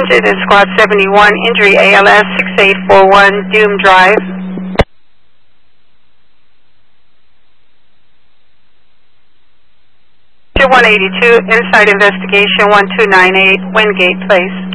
Wanted is Squad 71, injury ALS 6841, Doom Drive. Tier 182, inside investigation 1298, Wingate Place.